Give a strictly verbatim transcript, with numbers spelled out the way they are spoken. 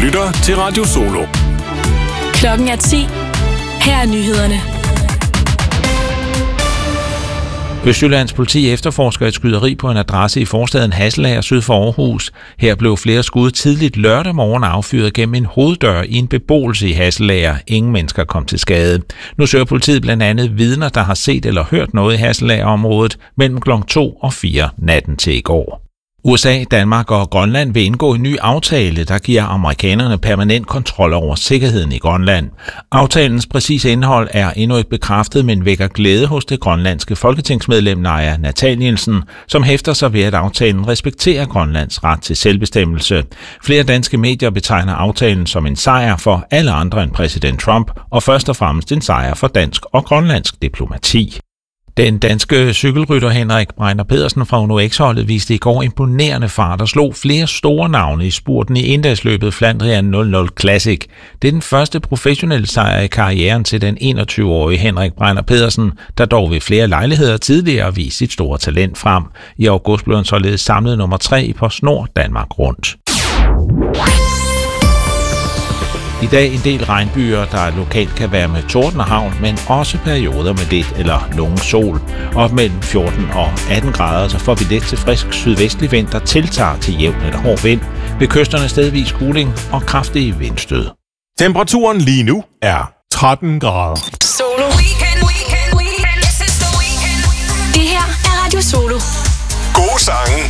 lytter til Radio Solo. Klokken er ti. Her er nyhederne. Østjyllands politi efterforsker et skyderi på en adresse i forstaden Hasselager syd for Aarhus. Her blev flere skud tidligt lørdag morgen affyret gennem en hoveddør i en beboelse i Hasselager. Ingen mennesker kom til skade. Nu søger politiet blandt andet vidner, der har set eller hørt noget i Hasselager-området mellem klokken to og fire natten til i går. U S A, Danmark og Grønland vil indgå en ny aftale, der giver amerikanerne permanent kontrol over sikkerheden i Grønland. Aftalens præcise indhold er endnu ikke bekræftet, men vækker glæde hos det grønlandske folketingsmedlem Naja Nathanielsen, som hæfter sig ved, at aftalen respekterer Grønlands ret til selvbestemmelse. Flere danske medier betegner aftalen som en sejr for alle andre end præsident Trump, og først og fremmest en sejr for dansk og grønlandsk diplomati. Den danske cykelrytter Henrik Brænder Pedersen fra Uno X-holdet viste i går imponerende fart og slog flere store navne i spurten i endagsløbet Flandrian nul nul Classic. Det er den første professionelle sejr i karrieren til den enogtyve-årige Henrik Brænder Pedersen, der dog ved flere lejligheder tidligere viste sit store talent frem. I august blev han således samlet nummer tre på Snor Danmark rundt. I dag en del regnbyer, der lokalt kan være med torden og hagl, men også perioder med lidt eller nogen sol. Op mellem fjorten og atten grader, så får vi let til frisk sydvestlig vind, der tiltager til jævn eller hård vind. Ved kysterne stedvis kuling og kraftige vindstød. Temperaturen lige nu er tretten grader. Solo. Weekend, weekend, weekend. This is the weekend. Det her er Radio Solo. Gode sange